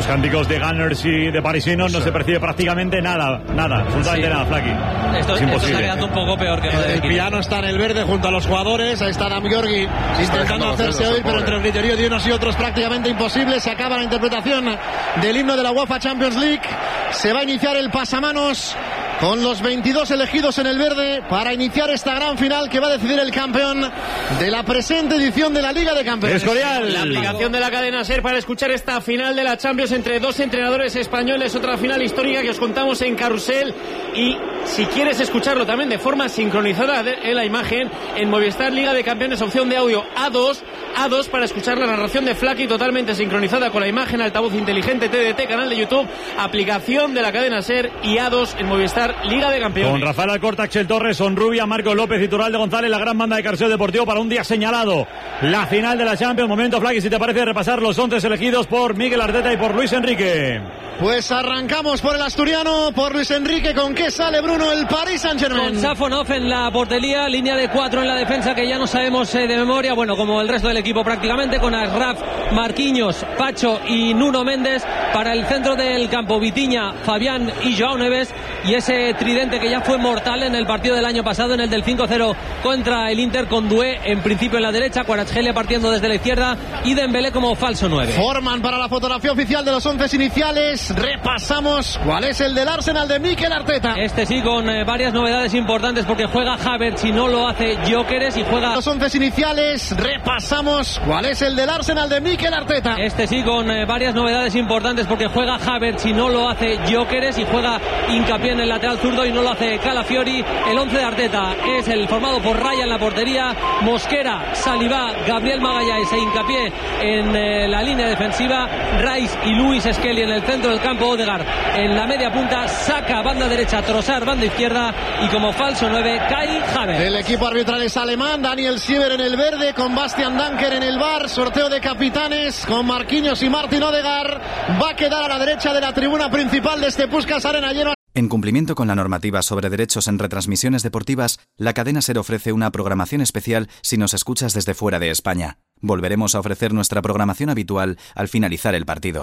los cánticos de Gunners y de parisinos no se percibe prácticamente nada, absolutamente nada, Flaki. Esto está quedando un poco peor que el piano está en el verde junto a los jugadores. Ahí está Adam Georgi intentando hacerse oír, pero entre el griterío de unos y otros prácticamente imposible. Se acaba la interpretación del himno de la UEFA Champions League. Se va a iniciar el pasamanos con los 22 elegidos en el verde para iniciar esta gran final que va a decidir el campeón de la presente edición de la Liga de Campeones. Escorial. La aplicación de la cadena SER para escuchar esta final de la Champions entre dos entrenadores españoles, otra final histórica que os contamos en Carrusel, y si quieres escucharlo también de forma sincronizada en la imagen, en Movistar Liga de Campeones, opción de audio A2 para escuchar la narración de Flaki totalmente sincronizada con la imagen, altavoz inteligente TDT, canal de YouTube, aplicación de la cadena SER y A2 en Movistar Liga de Campeones. Con Rafael Alcorta, Axel Torres, Sonrubia, Marcos López y Turralde González, la gran banda de Carrusel Deportivo para un día señalado. La final de la Champions. Momento, Flaki, si te parece, repasar los 11 elegidos por Miguel Arteta y por Luis Enrique. Pues arrancamos por el asturiano, por Luis Enrique. ¿Con qué sale, Bruno, el Paris Saint-Germain? Con Safonov en la portería, línea de 4 en la defensa que ya no sabemos de memoria, bueno, como el resto del equipo prácticamente, con Ashraf, Marquinhos, Pacho y Nuno Méndez. Para el centro del campo, Vitinha, Fabián y Joao Neves, y ese tridente que ya fue mortal en el partido del año pasado, en el del 5-0 contra el Inter, con Doué en principio en la derecha, Kvaratskhelia partiendo desde la izquierda y Dembélé como falso 9. Forman para la fotografía oficial de los 11 iniciales. Repasamos cuál es el del Arsenal de Mikel Arteta. Este sí, con varias novedades importantes, porque juega Havertz y no lo hace Gyökeres, y juega... Los 11 iniciales. Repasamos cuál es el del Arsenal de Mikel Arteta. Este sí, con varias novedades importantes, porque juega Havertz y no lo hace Gyökeres, y juega hincapié en el lateral zurdo y no lo hace Calafiori. El 11 de Arteta es el formado por Raya en la portería, Mosquera, Saliba, Gabriel Magalhães e hincapié en la línea defensiva, Rice y Luis Skelly en el centro del campo, Odegaard en la media punta, Saka banda derecha, Trossard banda izquierda, y como falso 9 Kai Havertz. El equipo arbitral es alemán, Daniel Sieber en el verde, con Bastian Danker en el bar, sorteo de capitanes con Marquinhos y Martin Odegaard. Va a quedar a la derecha de la tribuna principal de este Puskás Arena lleno. En cumplimiento con la normativa sobre derechos en retransmisiones deportivas, la cadena SER ofrece una programación especial si nos escuchas desde fuera de España. Volveremos a ofrecer nuestra programación habitual al finalizar el partido.